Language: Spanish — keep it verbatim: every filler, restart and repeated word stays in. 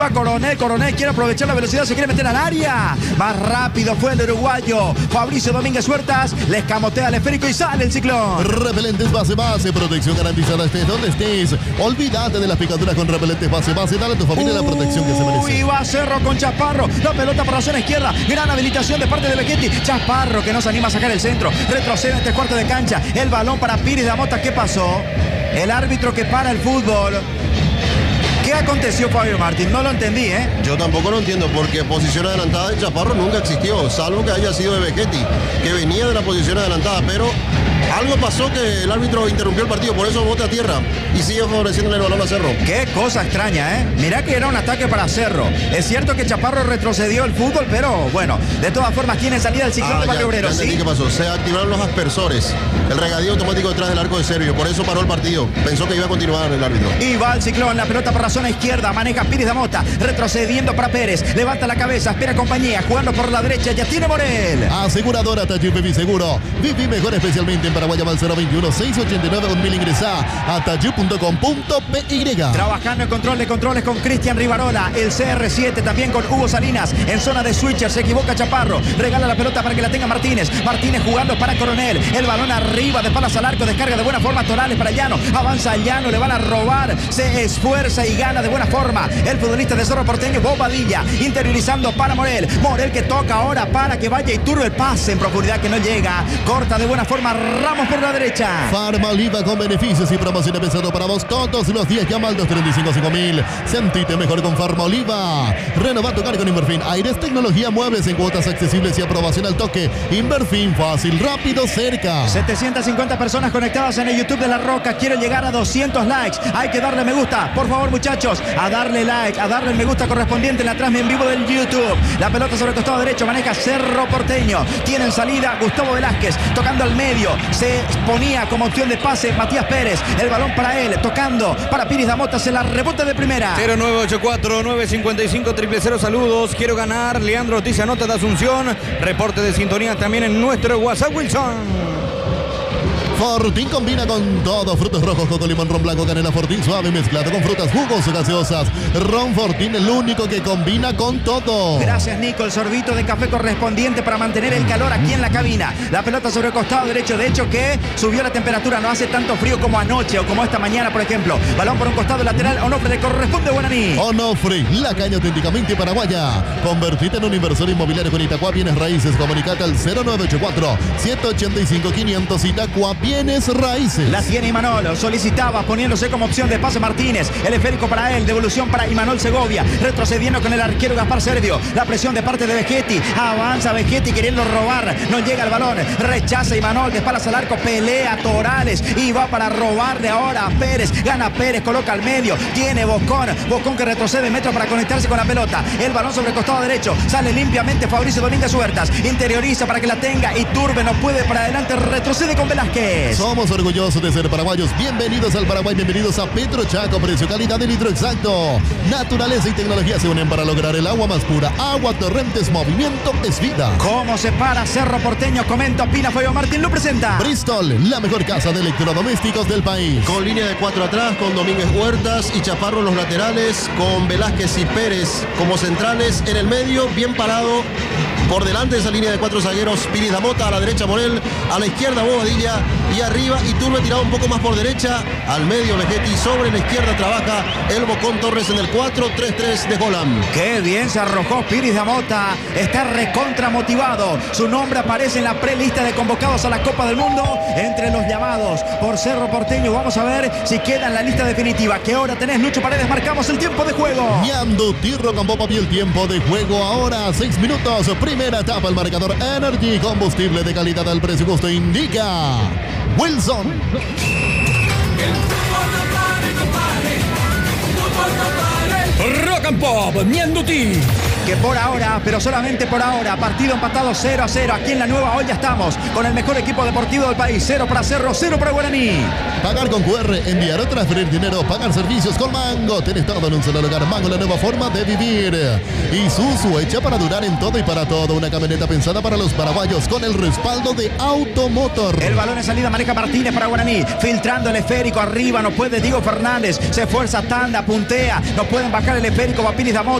Va Coronel, Coronel quiere aprovechar la velocidad, se quiere meter al área. Más rápido fue el uruguayo Fabricio Domínguez Huertas, le escamotea al esférico y sale el Ciclón. Repelentes base base, protección garantizada estés donde estés. Olvídate de las picaduras con repelentes base base, dale a tu familia la protección que se merece. Uy, va Cerro con Chaparro, la pelota por la zona izquierda, gran habilitación de parte de Vegetti. Chaparro que no se anima a sacar el centro, retrocede en este cuarto de cancha, el balón para Pires Damota. ¿Qué pasó? El árbitro que para el fútbol. ¿Qué aconteció, Fabio Martín? No lo entendí, ¿eh? Yo tampoco lo entiendo, porque posición adelantada de Chaparro nunca existió, salvo que haya sido de Vegetti, que venía de la posición adelantada, pero algo pasó que el árbitro interrumpió el partido, por eso bote a tierra y sigue favoreciéndole el balón a Cerro. Qué cosa extraña, ¿eh? Mirá que era un ataque para Cerro. Es cierto que Chaparro retrocedió el fútbol, pero bueno, de todas formas tiene salida el Ciclón ah, de Barrio Obrero, ya entendí ¿sí? qué pasó, se activaron los aspersores, el regadío automático detrás del arco de Servio, por eso paró el partido, pensó que iba a continuar el árbitro. Y va el Ciclón, la pelota por la zona izquierda, maneja Pires Damota, retrocediendo para Pérez, levanta la cabeza, espera compañía, jugando por la derecha, ya tiene Morel. Aseguradora Taller Vivi Seguro, Vivi mejor especialmente en Paraguay, al cero veintiuno, seiscientos ochenta y nueve, un mil ingresá a taller punto com punto p y. Trabajando en control de controles con Cristian Rivarola, el C R siete también con Hugo Salinas, en zona de switcher, se equivoca Chaparro, regala la pelota para que la tenga Martínez, Martínez jugando para Coronel, el balón arriba de palas al arco, descarga de buena forma Torales para Llano, avanza Llano, le van a robar, se esfuerza y gana de buena forma el futbolista de Cerro Porteño, Bobadilla, interiorizando para Morel, Morel que toca ahora para que vaya y turbe el pase en profundidad que no llega, corta de buena forma Ramos por la derecha. Farmaliva con beneficios y promociones pensado para vos todos los días, llama al dos treinta y cinco, cinco mil, sentite mejor con Farmaliva. Renova tu carga con Inverfin, Aires Tecnología, muebles en cuotas accesibles y aprobación al toque. Inverfin, fácil, rápido, cerca. setecientas cincuenta personas conectadas en el YouTube de La Roca, quiero llegar a doscientos likes, hay que darle me gusta, por favor muchachos, a darle like, a darle el me gusta correspondiente en la transmisión en vivo del YouTube. La pelota sobre el costado derecho, maneja Cerro Porteño, tiene en salida Gustavo Velázquez, tocando al medio, se ponía como opción de pase Matías Pérez, el balón para él, tocando para Pires Damota, se la rebota de primera. cero nueve ocho cuatro, nueve cinco cinco, cero cero cero, saludos, quiero ganar, Leandro Ortiz Anota de Asunción, reporte de sintonía también en nuestro WhatsApp, Wilson. Fortín combina con todo, frutos rojos, coco, limón, ron blanco, canela, Fortín suave mezclado con frutas, jugos, gaseosas. Ron Fortín, el único que combina con todo. Gracias, Nico, el sorbito de café correspondiente para mantener el calor aquí en la cabina. La pelota sobre el costado derecho, de hecho que subió la temperatura, no hace tanto frío como anoche o como esta mañana, por ejemplo. Balón por un costado lateral, Onofre le corresponde Guaraní. Onofre, la caña auténticamente paraguaya. Convertite en un inversor inmobiliario con Itacua Bienes Raíces. Comunicate al cero nueve ocho cuatro, siete ocho cinco, quinientos. Itacua Bienes Raíces. La tiene Imanol, solicitaba poniéndose como opción de pase Martínez, el esférico para él, devolución para Imanol Segovia, retrocediendo con el arquero Gaspar Servio, la presión de parte de Vegetti, avanza Vegetti queriendo robar, no llega el balón, rechaza Imanol, de espaldas al arco, pelea Torales y va para robarle ahora a Pérez, gana Pérez, coloca al medio, tiene Bocón, Bocón que retrocede metro para conectarse con la pelota, el balón sobre el costado derecho, sale limpiamente Fabricio Domínguez Huertas, interioriza para que la tenga y Turbe no puede para adelante, retrocede con Velázquez. Somos orgullosos de ser paraguayos. Bienvenidos al Paraguay, bienvenidos a Petro Chaco. Precio, calidad de litro exacto. Naturaleza y tecnología se unen para lograr el agua más pura. Agua Torrentes, movimiento es vida. ¿Cómo se para Cerro Porteño? Comenta, opina, Fabio Martín lo presenta. Bristol, la mejor casa de electrodomésticos del país. Con línea de cuatro atrás, con Domínguez Huertas y Chaparro en los laterales, con Velázquez y Pérez como centrales. En el medio, bien parado. Por delante de esa línea de cuatro zagueros, Pires Damota, a la derecha Morel, a la izquierda Bobadilla y arriba y Turbe tirado un poco más por derecha, al medio Vegetti, sobre la izquierda trabaja el Bocón Torres en el cuatro tres tres de Holland. Qué bien se arrojó Pires Damota, está recontra motivado, su nombre aparece en la prelista de convocados a la Copa del Mundo, entre los llamados por Cerro Porteño. Vamos a ver si queda en la lista definitiva. ¿Qué hora tenés, Lucho Paredes? Marcamos el tiempo de juego. Ñando Tirro con Bopa y el tiempo de juego ahora, seis minutos, primera etapa, el marcador Energy, combustible de calidad al precio justo indica Wilson. Rock and Pop, Ñanduti. que por ahora, pero solamente por ahora, partido empatado cero a cero. Aquí en la Nueva Olla estamos con el mejor equipo deportivo del país. Cero para Cerro, cero para Guaraní. Pagar con Q R, enviar o transferir dinero, pagar servicios con Mango. Tienes todo en un solo lugar. Mango, la nueva forma de vivir. Isuzu, hecha para durar en todo y para todo. Una camioneta pensada para los paraguayos con el respaldo de Automotor. El balón en salida maneja Martínez para Guaraní. Filtrando el esférico arriba. No puede Diego Fernández. Se esfuerza, tanda, puntea. No pueden bajar el esférico. Va Piris Damota.